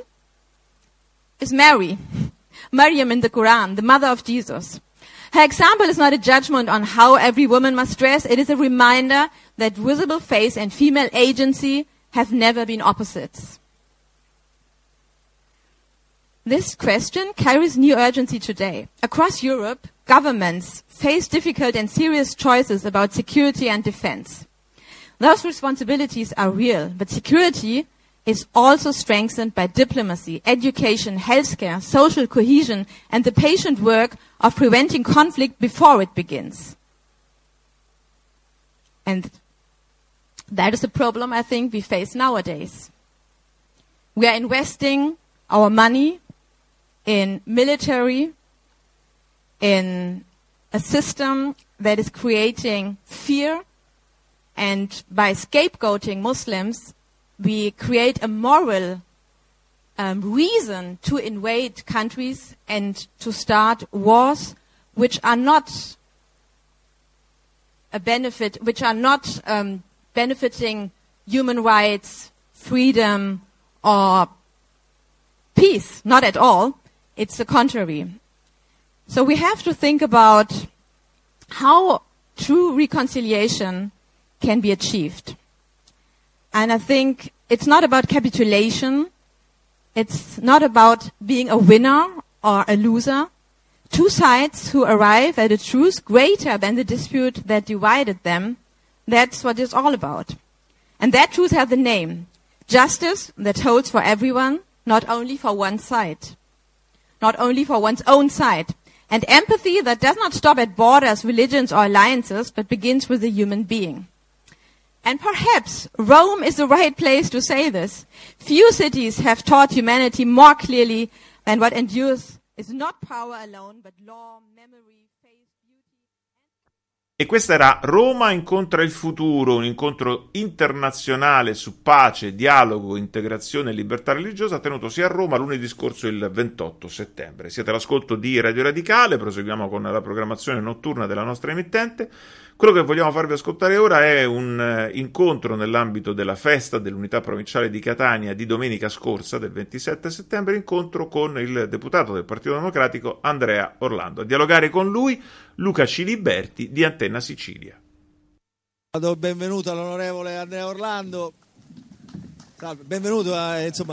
is Mary, Maryam in the Quran, the mother of Jesus. Her example is not a judgment on how every woman must dress. It is a reminder that visible face and female agency have never been opposites. This question carries new urgency today. Across Europe, governments face difficult and serious choices about security and defense. Those responsibilities are real, but security is also strengthened by diplomacy, education, healthcare, social cohesion, and the patient work of preventing conflict before it begins. And that is a problem I think we face nowadays. We are investing our money in military, in a system that is creating fear, and by scapegoating Muslims, we create a moral um, reason to invade countries and to start wars which are not a benefit, which are not um, benefiting human rights, freedom, or peace. Not at all. It's the contrary. So we have to think about how true reconciliation can be achieved. And I think it's not about capitulation. It's not about being a winner or a loser. Two sides who arrive at a truth greater than the dispute that divided them. That's what it's all about. And that truth has a name. Justice that holds for everyone, not only for one side. Not only for one's own side. And empathy that does not stop at borders, religions, or alliances, but begins with the human being. And perhaps Rome is the right place to say this. Few cities have taught humanity more clearly than what endures is not power alone, but law, memory, faith, beauty. E questa era Roma incontra il futuro, un incontro internazionale su pace, dialogo, integrazione e libertà religiosa tenutosi a Roma lunedì scorso il ventotto settembre. Siete all'ascolto di Radio Radicale, proseguiamo con la programmazione notturna della nostra emittente. Quello che vogliamo farvi ascoltare ora è un eh, incontro nell'ambito della festa dell'unità provinciale di Catania di domenica scorsa, del ventisette settembre, incontro con il deputato del Partito Democratico Andrea Orlando. A dialogare con lui Luca Ciliberti di Antenna Sicilia. Do benvenuto all'onorevole Andrea Orlando. Salve, benvenuto a, insomma,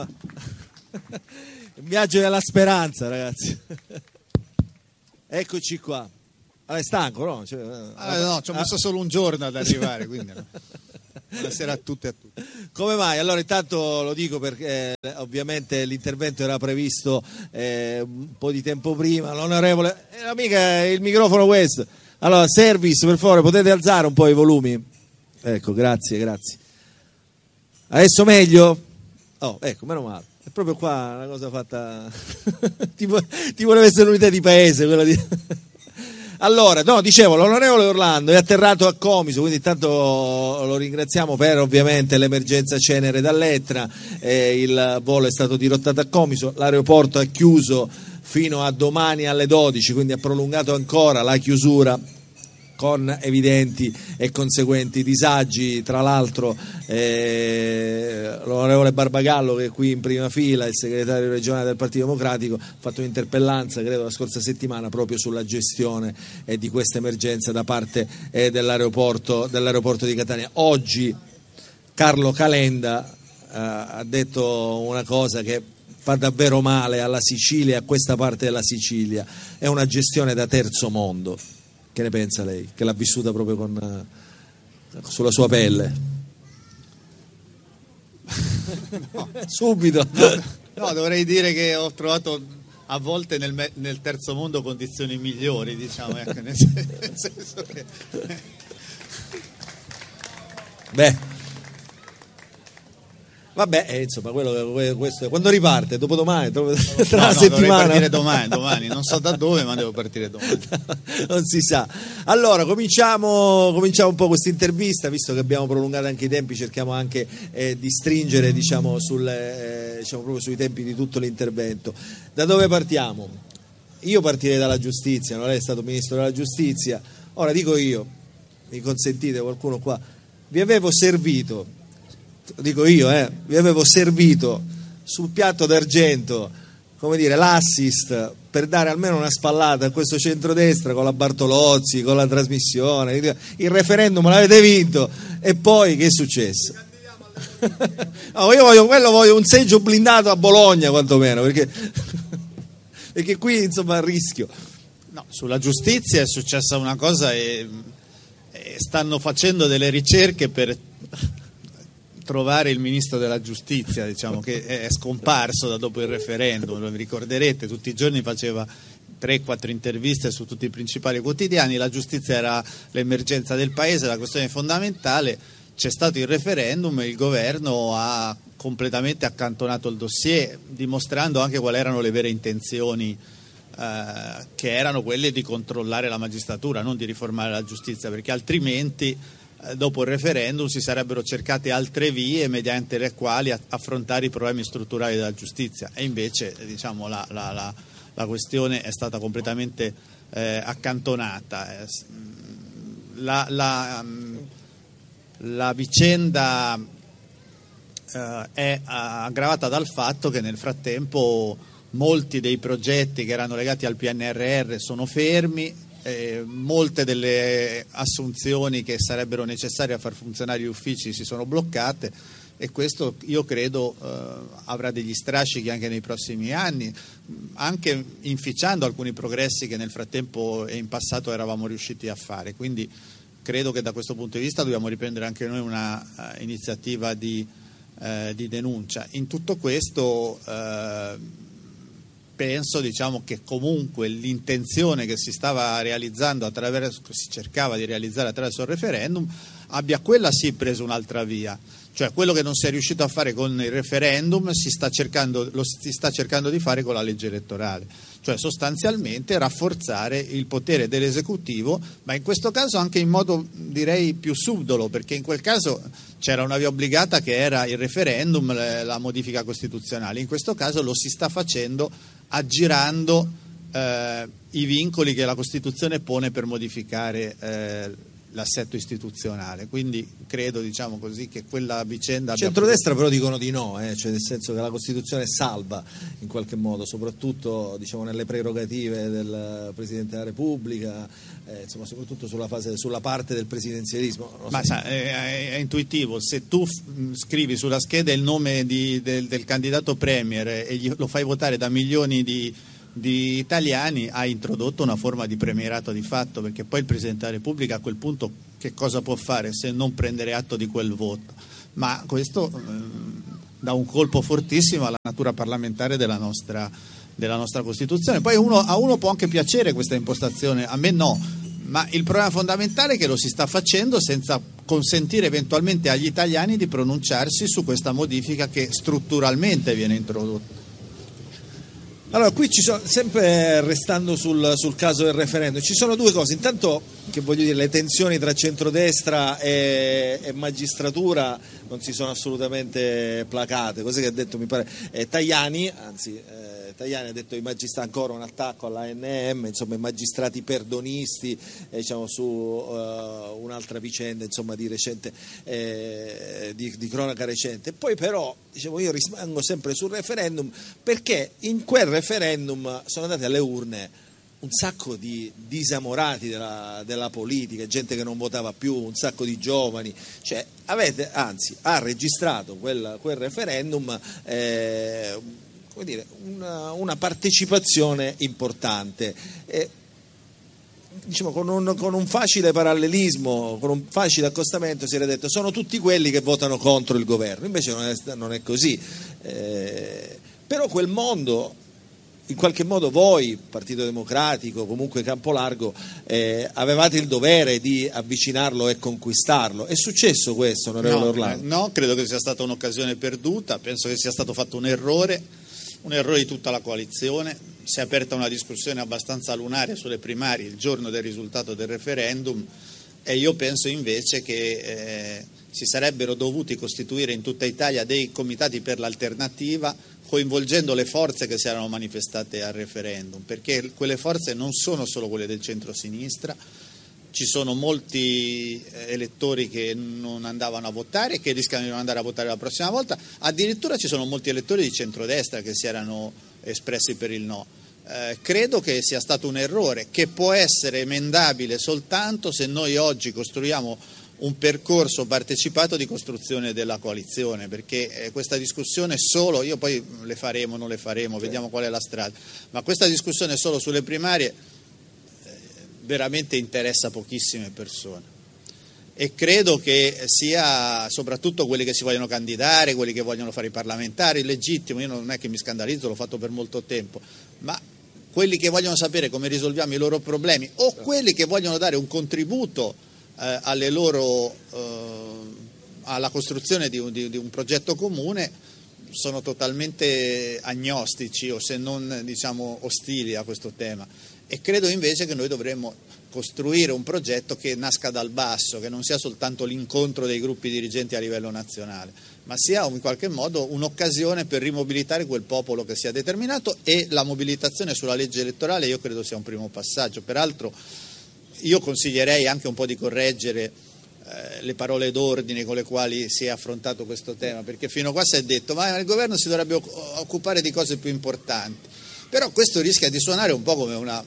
un viaggio della speranza, ragazzi. Eccoci qua. Allora, è stanco, no? Cioè, ah, no, ci ho messo solo un giorno ad arrivare, quindi no. Buonasera a tutti e a tutti. Come mai? Allora, intanto lo dico perché eh, ovviamente l'intervento era previsto eh, un po' di tempo prima. L'onorevole, eh, amica, il microfono questo. Allora, service, per favore, potete alzare un po' i volumi? Ecco, grazie, grazie. Adesso meglio? Oh, ecco, meno male. È proprio qua una cosa fatta tipo, tipo deve essere un'unità di paese, quella di... Allora, no, dicevo, l'onorevole Orlando è atterrato a Comiso, quindi intanto lo ringraziamo per ovviamente l'emergenza Cenere dall'Etna, eh, il volo è stato dirottato a Comiso, l'aeroporto è chiuso fino a domani alle dodici, quindi ha prolungato ancora la chiusura con evidenti e conseguenti disagi. Tra l'altro eh, l'onorevole Barbagallo, che è qui in prima fila, il segretario regionale del Partito Democratico, ha fatto un'interpellanza credo la scorsa settimana proprio sulla gestione eh, di questa emergenza da parte eh, dell'aeroporto, dell'aeroporto di Catania. Oggi Carlo Calenda eh, ha detto una cosa che fa davvero male alla Sicilia, a questa parte della Sicilia, è una gestione da terzo mondo. Che ne pensa lei, che l'ha vissuta proprio con, sulla sua pelle? No. Subito. No, no, dovrei dire che ho trovato a volte nel, nel terzo mondo condizioni migliori, diciamo, ecco, nel senso che... Beh. Vabbè, eh, insomma, quello, questo, quando riparte? Dopodomani? Tra no, una no, settimana? dovrei partire domani, domani, non so da dove, ma devo partire domani. Non si sa. Allora, cominciamo, cominciamo un po' questa intervista, visto che abbiamo prolungato anche i tempi, cerchiamo anche eh, di stringere, diciamo, sul, eh, diciamo, proprio sui tempi di tutto l'intervento. Da dove partiamo? Io partirei dalla giustizia, no? Lei è stato ministro della giustizia. Ora dico io, mi consentite, qualcuno qua, vi avevo servito, dico io, eh, vi avevo servito sul piatto d'argento, come dire, l'assist per dare almeno una spallata a questo centrodestra con la Bartolozzi, con la trasmissione, il referendum l'avete vinto e poi che è successo? No, io voglio, quello voglio un seggio blindato a Bologna quantomeno, perché, perché qui insomma rischio. No, sulla giustizia è successa una cosa e, e stanno facendo delle ricerche per trovare il ministro della giustizia, diciamo, che è scomparso da dopo il referendum, lo ricorderete, tutti i giorni faceva tre quattro interviste su tutti i principali quotidiani, la giustizia era l'emergenza del paese, la questione fondamentale, c'è stato il referendum e il governo ha completamente accantonato il dossier, dimostrando anche quali erano le vere intenzioni, eh, che erano quelle di controllare la magistratura, non di riformare la giustizia, perché altrimenti dopo il referendum si sarebbero cercate altre vie mediante le quali affrontare i problemi strutturali della giustizia e invece diciamo, la, la, la, la questione è stata completamente eh, accantonata. La, la, la vicenda eh, è aggravata dal fatto che nel frattempo molti dei progetti che erano legati al P N R R sono fermi. Eh, molte delle assunzioni che sarebbero necessarie a far funzionare gli uffici si sono bloccate e questo io credo eh, avrà degli strascichi anche nei prossimi anni, anche inficiando alcuni progressi che nel frattempo e in passato eravamo riusciti a fare, quindi credo che da questo punto di vista dobbiamo riprendere anche noi una uh, iniziativa di, uh, di denuncia. In tutto questo uh, penso diciamo, che comunque l'intenzione che si stava realizzando attraverso, si cercava di realizzare attraverso il referendum abbia quella sì preso un'altra via, cioè quello che non si è riuscito a fare con il referendum si sta cercando, lo si sta cercando di fare con la legge elettorale, cioè sostanzialmente rafforzare il potere dell'esecutivo, ma in questo caso anche in modo direi più subdolo, perché in quel caso c'era una via obbligata che era il referendum, la modifica costituzionale, in questo caso lo si sta facendo aggirando eh, i vincoli che la Costituzione pone per modificare eh, l'assetto istituzionale, quindi credo diciamo così che quella vicenda il centrodestra però dicono di no, eh? Cioè nel senso che la Costituzione salva in qualche modo, soprattutto diciamo nelle prerogative del Presidente della Repubblica, eh, insomma soprattutto sulla fase, sulla parte del presidenzialismo. Ma sa, è, è intuitivo, se tu f- scrivi sulla scheda il nome di, del, del candidato premier e gli, lo fai votare da milioni di di italiani ha introdotto una forma di premierato di fatto, perché poi il Presidente della Repubblica a quel punto che cosa può fare se non prendere atto di quel voto? Ma questo eh, dà un colpo fortissimo alla natura parlamentare della nostra, della nostra Costituzione. Poi uno, a uno può anche piacere questa impostazione, a me no, ma il problema fondamentale è che lo si sta facendo senza consentire eventualmente agli italiani di pronunciarsi su questa modifica che strutturalmente viene introdotta. Allora, qui ci sono, sempre restando sul, sul caso del referendum, ci sono due cose. Intanto, che voglio dire, le tensioni tra centrodestra e, e magistratura non si sono assolutamente placate, così che ha detto, mi pare, eh, Tajani, anzi eh, Tajani ha detto i magistrati, ancora un attacco all'A N M, insomma i magistrati perdonisti, eh, diciamo su uh, un'altra vicenda, insomma di recente, eh, di, di cronaca recente. Poi però, diciamo, io rimango sempre sul referendum, perché in quel referendum sono andati alle urne un sacco di disamorati della, della politica, gente che non votava più, un sacco di giovani, cioè avete, anzi, ha registrato quel, quel referendum eh, come dire, una, una partecipazione importante. Eh, diciamo, con un, con un facile parallelismo, con un facile accostamento si era detto sono tutti quelli che votano contro il governo, invece non è, non è così. Eh, però quel mondo, in qualche modo voi, Partito Democratico, comunque Campo Largo, eh, avevate il dovere di avvicinarlo e conquistarlo. È successo questo, onorevole no, Orlando? No, credo che sia stata un'occasione perduta, penso che sia stato fatto un errore, un errore di tutta la coalizione. Si è aperta una discussione abbastanza lunare sulle primarie il giorno del risultato del referendum e io penso invece che eh, si sarebbero dovuti costituire in tutta Italia dei comitati per l'alternativa, coinvolgendo le forze che si erano manifestate al referendum, perché quelle forze non sono solo quelle del centro-sinistra, ci sono molti elettori che non andavano a votare e che rischiano di non andare a votare la prossima volta, addirittura ci sono molti elettori di centrodestra che si erano espressi per il no. Eh, credo che sia stato un errore che può essere emendabile soltanto se noi oggi costruiamo un percorso partecipato di costruzione della coalizione, perché eh, questa discussione solo, io poi le faremo, non le faremo, vediamo qual è la strada, ma questa discussione solo sulle primarie eh, veramente interessa pochissime persone e credo che sia soprattutto quelli che si vogliono candidare, quelli che vogliono fare i parlamentari, legittimo, io non è che mi scandalizzo, l'ho fatto per molto tempo, ma quelli che vogliono sapere come risolviamo i loro problemi o quelli che vogliono dare un contributo Eh, alle loro, eh, alla costruzione di un, di, di un progetto comune sono totalmente agnostici o se non diciamo ostili a questo tema e credo invece che noi dovremmo costruire un progetto che nasca dal basso, che non sia soltanto l'incontro dei gruppi dirigenti a livello nazionale, ma sia in qualche modo un'occasione per rimobilitare quel popolo che si è determinato e la mobilitazione sulla legge elettorale io credo sia un primo passaggio. Peraltro io consiglierei anche un po' di correggere eh, le parole d'ordine con le quali si è affrontato questo tema, perché fino a qua si è detto ma il governo si dovrebbe occupare di cose più importanti, però questo rischia di suonare un po' come una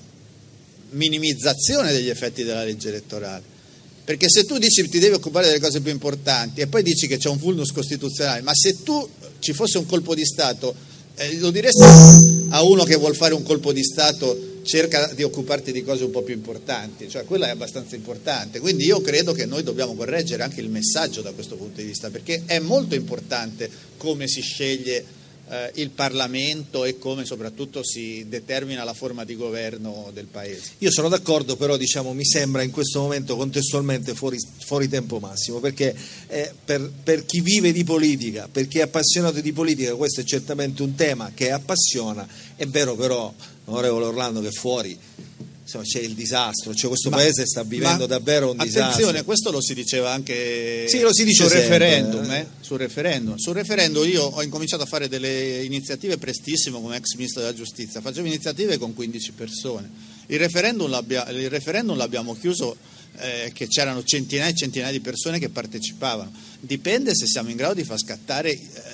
minimizzazione degli effetti della legge elettorale, perché se tu dici ti devi occupare delle cose più importanti e poi dici che c'è un vulnus costituzionale, ma se tu ci fosse un colpo di Stato eh, lo diresti a uno che vuol fare un colpo di Stato cerca di occuparti di cose un po' più importanti, cioè quella è abbastanza importante, quindi io credo che noi dobbiamo correggere anche il messaggio da questo punto di vista, perché è molto importante come si sceglie eh, il Parlamento e come soprattutto si determina la forma di governo del Paese. Io sono d'accordo, però diciamo mi sembra in questo momento contestualmente fuori, fuori tempo massimo, perché eh, per, per chi vive di politica, per chi è appassionato di politica, questo è certamente un tema che appassiona, è vero però, onorevole Orlando, che fuori insomma, c'è il disastro, cioè questo ma, paese sta vivendo davvero un disastro. Attenzione, questo lo si diceva anche sì, lo si dice sul, sempre, referendum, eh. Eh? sul referendum. Sul referendum io ho incominciato a fare delle iniziative prestissimo come ex ministro della giustizia, facevo iniziative con quindici persone. Il referendum, l'abbia, il referendum l'abbiamo chiuso eh, che c'erano centinaia e centinaia di persone che partecipavano. Dipende se siamo in grado di far scattare eh,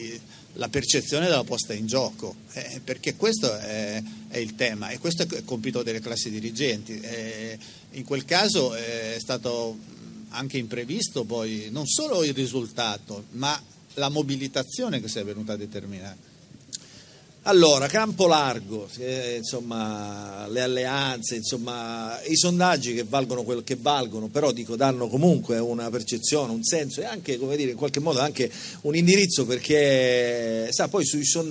la percezione della posta in gioco, eh, perché questo è, è il tema e questo è il compito delle classi dirigenti. Eh, in quel caso è stato anche imprevisto poi non solo il risultato, ma la mobilitazione che si è venuta a determinare. Allora, campo largo, eh, insomma, le alleanze, insomma, i sondaggi che valgono quel che valgono, però dico danno comunque una percezione, un senso e anche, come dire, in qualche modo anche un indirizzo, perché sa poi sui sondaggi